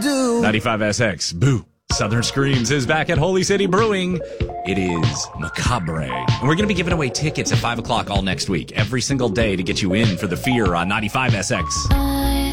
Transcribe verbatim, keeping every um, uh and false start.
do. ninety-five S X, boo. Southern Screams is back at Holy City Brewing. It is Macabre. And we're going to be giving away tickets at five o'clock all next week, every single day to get you in for the fear on ninety-five S X.